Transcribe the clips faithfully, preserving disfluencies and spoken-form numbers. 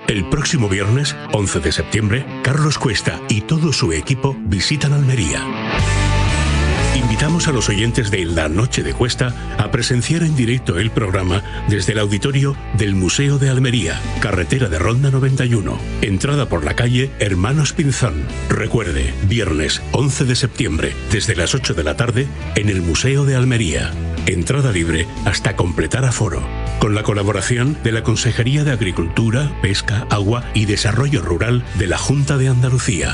El próximo viernes, once de septiembre, Carlos Cuesta y todo su equipo visitan Almería. Invitamos a los oyentes de La Noche de Cuesta a presenciar en directo el programa desde el auditorio del Museo de Almería, carretera de Ronda noventa y uno, entrada por la calle Hermanos Pinzón. Recuerde, viernes once de septiembre, desde las ocho de la tarde, en el Museo de Almería. Entrada libre hasta completar aforo. Con la colaboración de la Consejería de Agricultura, Pesca, Agua y Desarrollo Rural de la Junta de Andalucía.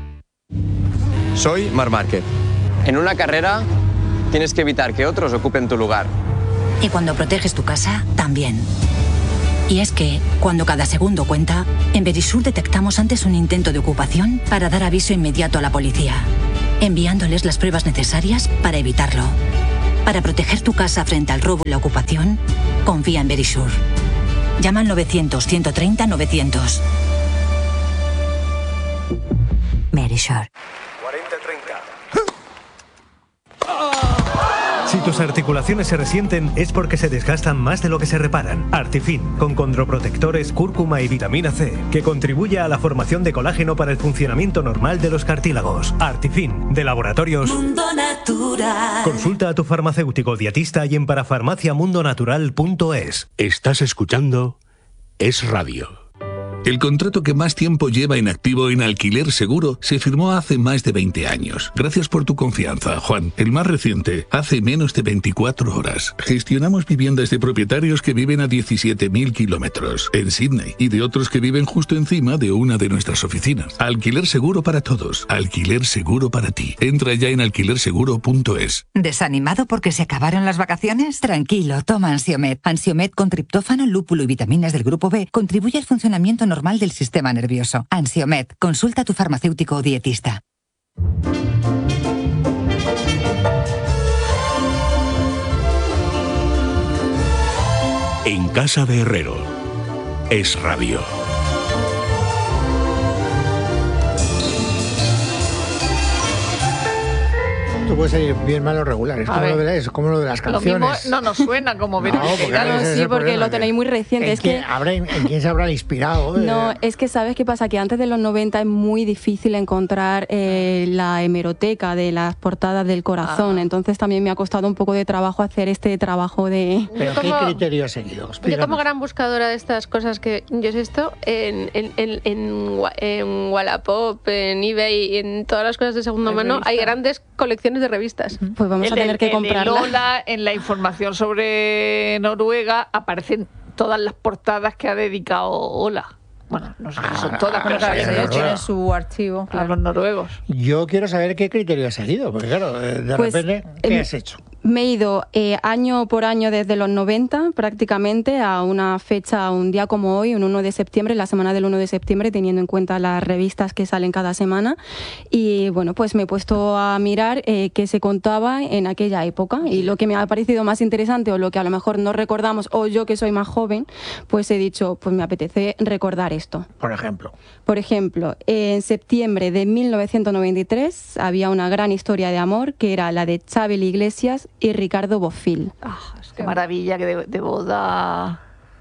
Soy Marc Márquez. En una carrera tienes que evitar que otros ocupen tu lugar. Y cuando proteges tu casa, también. Y es que, cuando cada segundo cuenta, en Verisur detectamos antes un intento de ocupación para dar aviso inmediato a la policía, enviándoles las pruebas necesarias para evitarlo. Para proteger tu casa frente al robo y la ocupación, confía en Verisur. Llama al novecientos, ciento treinta, novecientos. Verisur. cuarenta treinta. Si tus articulaciones se resienten es porque se desgastan más de lo que se reparan. Artifin, con condroprotectores, cúrcuma y vitamina C, que contribuye a la formación de colágeno para el funcionamiento normal de los cartílagos. Artifin, de Laboratorios Mundo Natural. Consulta a tu farmacéutico dietista y en parafarmacia mundo natural punto es. Estás escuchando Es Radio. El contrato que más tiempo lleva en activo en Alquiler Seguro se firmó hace más de veinte años. Gracias por tu confianza, Juan. El más reciente, hace menos de veinticuatro horas. Gestionamos viviendas de propietarios que viven a diecisiete mil kilómetros en Sydney y de otros que viven justo encima de una de nuestras oficinas. Alquiler Seguro para todos. Alquiler Seguro para ti. Entra ya en alquiler seguro punto es. ¿Desanimado porque se acabaron las vacaciones? Tranquilo, toma Ansiomed. Ansiomed con triptófano, lúpulo y vitaminas del grupo B contribuye al funcionamiento normal del sistema nervioso. Ansiomed. Consulta a tu farmacéutico o dietista. En Casa de Herrero. Es Radio. Esto puede salir bien, malo, regular. Es como lo, de, es como lo de las canciones. Lo mismo no nos suena como ver. No, porque claro, sí, porque lo tenéis muy reciente. ¿En, es quién, que, habrá, ¿En quién se habrá inspirado? No, es que ¿sabes qué pasa? Que antes de los noventa es muy difícil encontrar eh, la hemeroteca de las portadas del corazón. Ah. Entonces también me ha costado un poco de trabajo hacer este trabajo de... ¿Pero como, qué criterio has seguido? Explícanos. Yo como gran buscadora de estas cosas que yo sé esto, en, en, en, en, en Wallapop, en eBay, en todas las cosas de segunda en mano, revista. Hay grandes colecciones de revistas. Pues vamos el, a tener que el, comprarla. En Lola, en la información sobre Noruega, aparecen todas las portadas que ha dedicado Ola. Bueno, no sé si son todas, pero claro, claro, sí, tienen su archivo. Claro. A los noruegos. Yo quiero saber qué criterio has seguido, porque claro, de pues, repente, ¿qué eh, has hecho? Me he ido eh, año por año desde los noventa prácticamente a una fecha, un día como hoy, un uno de septiembre, la semana del uno de septiembre, teniendo en cuenta las revistas que salen cada semana. Y bueno, pues me he puesto a mirar eh, qué se contaba en aquella época. Y lo que me ha parecido más interesante o lo que a lo mejor no recordamos, o yo que soy más joven, pues he dicho, pues me apetece recordar esto. Por ejemplo. Por ejemplo, en septiembre de mil novecientos noventa y tres había una gran historia de amor que era la de Chabel Iglesias y Ricardo Bofill. Oh, es que maravilla, que de, de boda...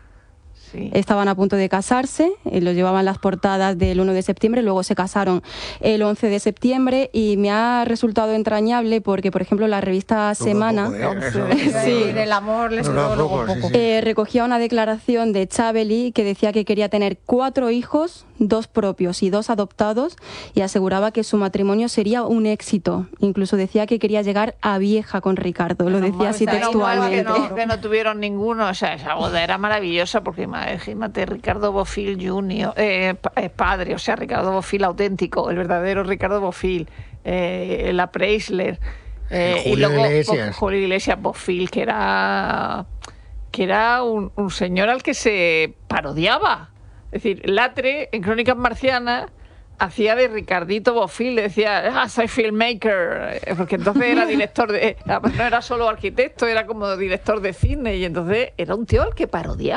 Sí. Estaban a punto de casarse, eh, los llevaban las portadas del uno de septiembre, luego se casaron el once de septiembre y me ha resultado entrañable porque, por ejemplo, la revista Todo Semana poco, ¿eh? sí. del amor les quedó luego poco. Sí, sí. Eh, recogía una declaración de Chabeli que decía que quería tener cuatro hijos, dos propios y dos adoptados, y aseguraba que su matrimonio sería un éxito. Incluso decía que quería llegar a vieja con Ricardo, lo decía así textualmente. Que no, que no tuvieron ninguno, o sea, esa boda era maravillosa porque imagínate, Ricardo Bofill junior, eh, padre, o sea, Ricardo Bofill auténtico, el verdadero Ricardo Bofill, eh, la Preisler, eh, y luego Iglesias. Julio Iglesias Bofill, que era que era un, un señor al que se parodiaba. Es decir, Latre, en Crónicas Marcianas, hacía de Ricardito Bofill, le decía, ah, soy filmmaker, porque entonces era director de... No era solo arquitecto, era como director de cine, y entonces era un tío al que parodiaban. O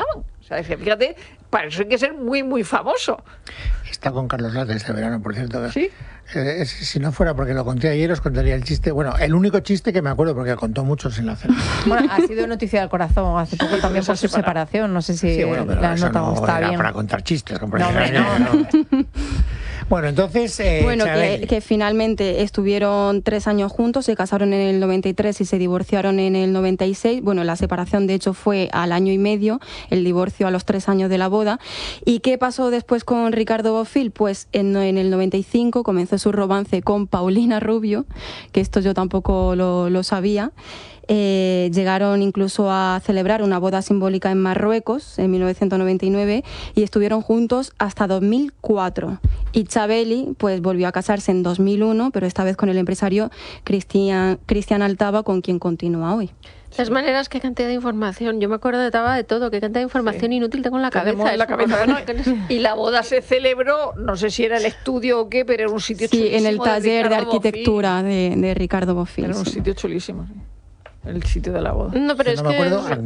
sea, fíjate, para eso hay que ser muy, muy famoso. Está con Carlos Latre este verano, por cierto. ¿Sí? Eh, si no fuera porque lo conté ayer, os contaría el chiste. Bueno, el único chiste que me acuerdo, porque contó muchos en la cena. Bueno, ha sido noticia del corazón hace poco también por su separación. No sé si sí, bueno, pero la eso nota no está era bien. para contar chistes. No, hombre, no, no. Bueno, entonces... Eh, bueno, que, que finalmente estuvieron tres años juntos, se casaron en el noventa y tres y se divorciaron en el noventa y seis. Bueno, la separación de hecho fue al año y medio, el divorcio a los tres años de la boda. ¿Y qué pasó después con Ricardo Bofill? Pues en, en el noventa y cinco comenzó su romance con Paulina Rubio, que esto yo tampoco lo, lo sabía. Eh, llegaron incluso a celebrar una boda simbólica en Marruecos en mil novecientos noventa y nueve y estuvieron juntos hasta dos mil cuatro. Y Chabeli pues volvió a casarse en dos mil uno, pero esta vez con el empresario Cristian, Cristian Altaba, con quien continúa hoy. De todas maneras, qué cantidad de información. Yo me acuerdo de Taba de todo, qué cantidad de información sí. inútil tengo en la cabeza. En la cabeza ¿no? Y la boda se celebró, no sé si era el estudio o qué, pero era un sitio sí, chulísimo. Sí, en el taller de, de arquitectura de, de Ricardo Bofill. Era un sí. sitio chulísimo, sí. El sitio de la boda. No, pero Yo es no me que... acuerdo